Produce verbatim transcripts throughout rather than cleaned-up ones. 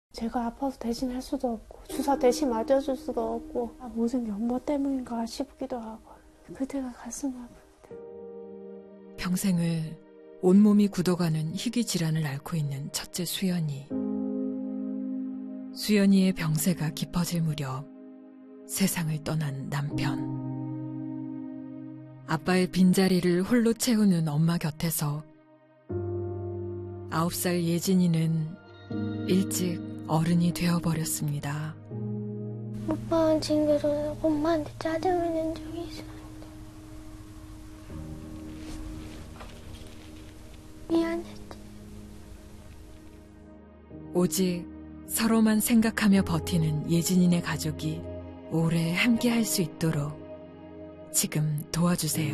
제가 아파서 대신 할 수도 없고 주사 대신 맞아줄 수도 없고 아, 모든 게 엄마 때문인가 싶기도 하고 그때가 가슴 아픈데. 평생을 온몸이 굳어가는 희귀 질환을 앓고 있는 첫째 수연이. 수연이의 병세가 깊어질 무렵 세상을 떠난 남편. 아빠의 빈자리를 홀로 채우는 엄마 곁에서 아홉 살 예진이는 일찍 어른이 되어버렸습니다. 오빠는 징그러서 엄마한테 짜증을 낸 적이 있었는데 미안했지. 오직 서로만 생각하며 버티는 예진이네 가족이 오래 함께할 수 있도록 지금 도와주세요.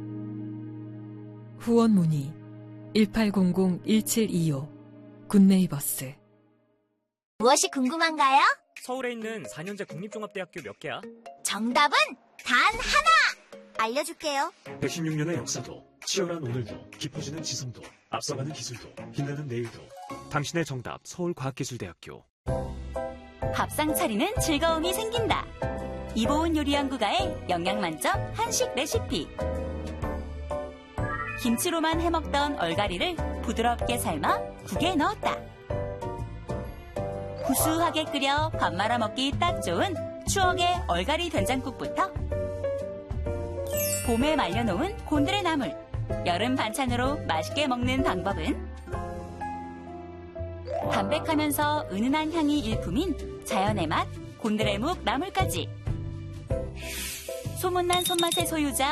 후원 문의 일팔공공 일칠이오 굿네이버스. 무엇이 궁금한가요? 서울에 있는 사 년제 국립종합대학교 몇 개야? 정답은 단 하나! 알려줄게요. 백십육 년의 역사도, 치열한 오늘도, 깊어지는 지성도, 앞서가는 기술도, 빛나는 내일도. 당신의 정답, 서울과학기술대학교. 밥상 차리는 즐거움이 생긴다. 이보은 요리연구가의 영양만점 한식 레시피. 김치로만 해먹던 얼갈이를 부드럽게 삶아 국에 넣었다. 구수하게 끓여 밥 말아 먹기 딱 좋은 추억의 얼갈이 된장국부터 봄에 말려놓은 곤드레 나물, 여름 반찬으로 맛있게 먹는 방법은 담백하면서 은은한 향이 일품인 자연의 맛 곤드레묵 나물까지. 소문난 손맛의 소유자